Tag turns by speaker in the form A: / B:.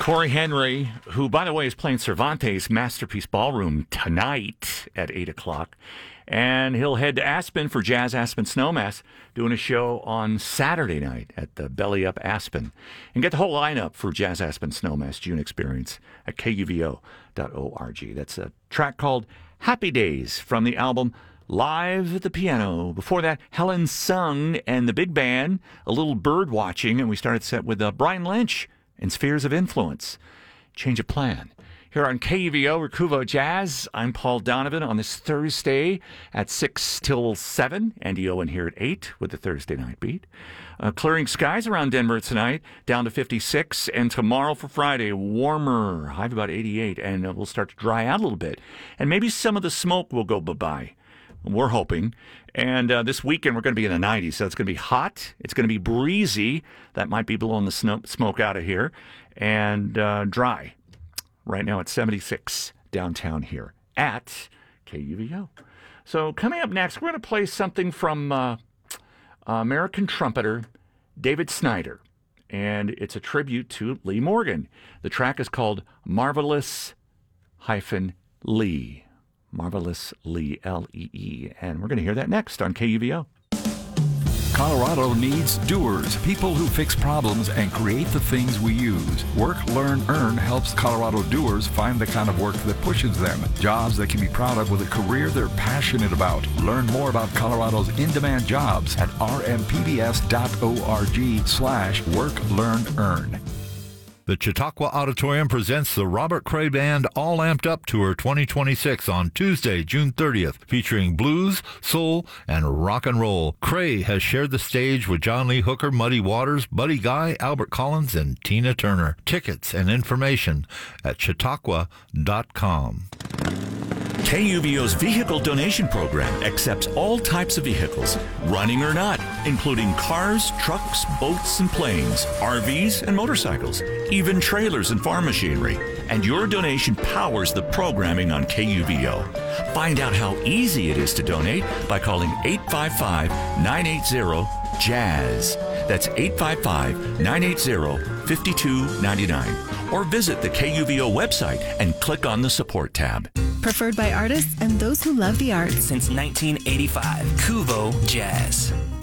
A: Corey Henry, who, by the way, is playing Cervantes Masterpiece Ballroom tonight at 8 o'clock. And he'll head to Aspen for Jazz Aspen Snowmass, doing a show on Saturday night at the Belly Up Aspen. And get the whole lineup for Jazz Aspen Snowmass June Experience at kuvo.org. That's a track called Happy Days from the album Live at the Piano. Before that, Helen Sung and the big band, a little bird watching, and we started set with Brian Lynch and Spheres of Influence. Change of Plan. Here on KUVO, Recuvo Jazz, I'm Paul Donovan on this Thursday at 6 till 7. Andy Owen here at 8 with the Thursday Night Beat. Clearing skies around Denver tonight, down to 56. And tomorrow for Friday, warmer, high of about 88. And we'll start to dry out a little bit. And maybe some of the smoke will go bye-bye. We're hoping. And this weekend, we're going to be in the 90s. So it's going to be hot. It's going to be breezy. That might be blowing the smoke out of here. And dry. Right now it's 76 downtown here at KUVO. So coming up next, we're going to play something from American trumpeter David Snyder. And it's a tribute to Lee Morgan. The track is called Marvelous-Lee. Marvelous Lee, L-E-E. And we're going to hear that next on KUVO.
B: Colorado needs doers, people who fix problems and create the things we use. Work, Learn, Earn helps Colorado doers find the kind of work that pushes them. Jobs they can be proud of with a career they're passionate about. Learn more about Colorado's in-demand jobs at rmpbs.org/Work, Learn, Earn.
C: The Chautauqua Auditorium presents the Robert Cray Band All Amped Up Tour 2026 on Tuesday, June 30th, featuring blues, soul, and rock and roll. Cray has shared the stage with John Lee Hooker, Muddy Waters, Buddy Guy, Albert Collins, and Tina Turner. Tickets and information at chautauqua.com.
D: KUVO's vehicle donation program accepts all types of vehicles, running or not, including cars, trucks, boats, and planes, RVs, and motorcycles, even trailers and farm machinery. And your donation powers the programming on KUVO. Find out how easy it is to donate by calling 855-980-JAZZ. That's 855-980-5299. Or visit the KUVO website and click on the support tab.
E: Preferred by artists and those who love the arts.
F: Since 1985, Kuvo Jazz.